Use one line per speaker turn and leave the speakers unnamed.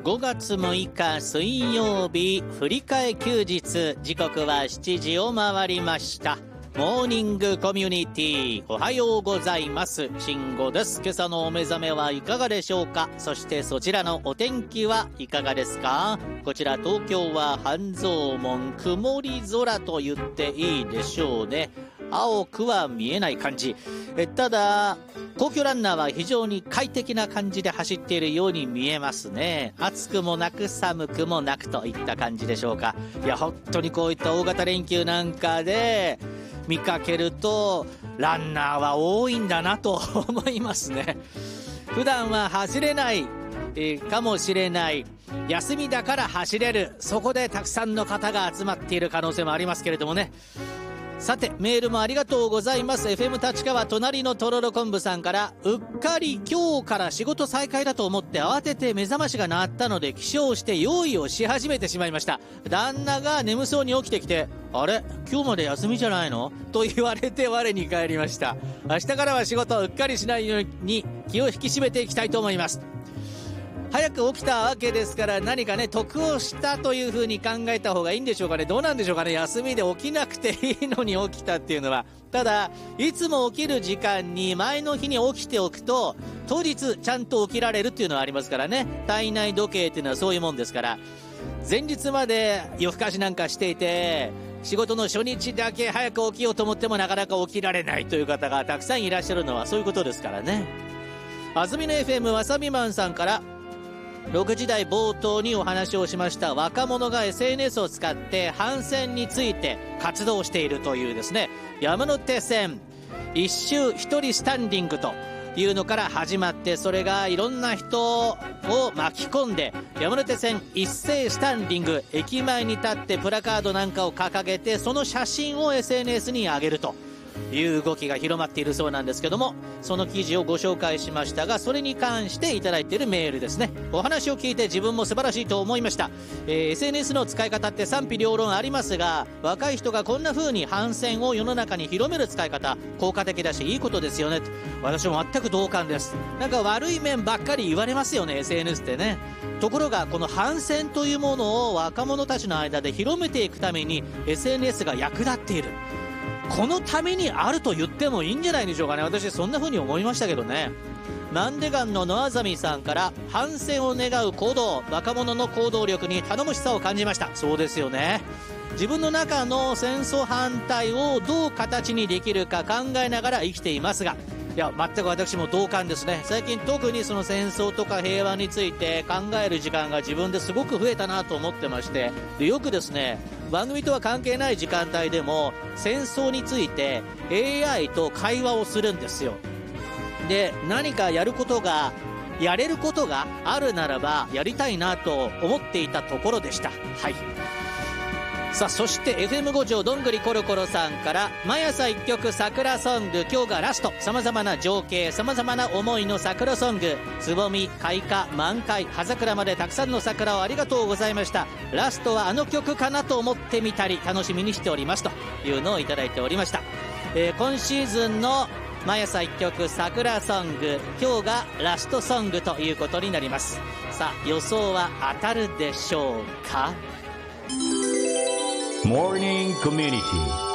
5月6日水曜日、振り替え休日、時刻は7時を回りました。モーニングコミュニティ、おはようございます。慎吾です。今朝のお目覚めはいかがでしょうか。そしてそちらのお天気はいかがですか。こちら東京は半蔵門、曇り空と言っていいでしょうね。青くは見えない感じ。ただ皇居ランナーは非常に快適な感じで走っているように見えますね。暑くもなく寒くもなくといった感じでしょうか。いや本当にこういった大型連休なんかで見かけるとランナーは多いんだなと思いますね。普段は走れない、かもしれない、休みだから走れる、そこでたくさんの方が集まっている可能性もありますけれどもね。さてメールもありがとうございます。 FM 立川隣のとろろ昆布さんから、うっかり今日から仕事再開だと思って慌てて目覚ましが鳴ったので起床して用意をし始めてしまいました。旦那が眠そうに起きてきて、あれ今日まで休みじゃないのと言われて我に返りました。明日からは仕事をうっかりしないように気を引き締めていきたいと思います。早く起きたわけですから何かね得をしたというふうに考えた方がいいんでしょうかね。どうなんでしょうかね。休みで起きなくていいのに起きたっていうのは。ただいつも起きる時間に前の日に起きておくと当日ちゃんと起きられるっていうのはありますからね。体内時計っていうのはそういうもんですから、前日まで夜更かしなんかしていて仕事の初日だけ早く起きようと思ってもなかなか起きられないという方がたくさんいらっしゃるのはそういうことですからね。安住の FM わさびマンさんから、6時台冒頭にお話をしました若者が SNS を使って反戦について活動しているというですね、山手線一周一人スタンディングというのから始まって、それがいろんな人を巻き込んで山手線一斉スタンディング、駅前に立ってプラカードなんかを掲げてその写真を SNS に上げるという動きが広まっているそうなんですけども、その記事をご紹介しましたが、それに関していただいているメールですね。お話を聞いて自分も素晴らしいと思いました。SNS の使い方って賛否両論ありますが、若い人がこんな風に反戦を世の中に広める使い方効果的だしいいことですよね。私も全く同感です。なんか悪い面ばっかり言われますよね SNS ってね。ところがこの反戦というものを若者たちの間で広めていくために SNS が役立っている、このためにあると言ってもいいんじゃないでしょうかね。私そんな風に思いましたけどね。マンデガンの野あざみさんから、反戦を願う行動、若者の行動力に頼もしさを感じました。そうですよね。自分の中の戦争反対をどう形にできるか考えながら生きていますが、いや全く私も同感ですね。最近特にその戦争とか平和について考える時間が自分ですごく増えたなと思ってまして、でよくですね番組とは関係ない時間帯でも戦争について AI と会話をするんですよ。で何かやれることがあるならばやりたいなと思っていたところでした。はい。さあそして FM 五条どんぐりコロコロさんから、毎朝一曲桜ソング、今日がラスト、様々な情景、様々な思いの桜ソング、つぼみ、開花、満開、葉桜までたくさんの桜をありがとうございました。ラストはあの曲かなと思ってみたり楽しみにしておりますというのをいただいておりました。今シーズンの毎朝一曲桜ソング、今日がラストソングということになります。さあ予想は当たるでしょうか。
Morning Community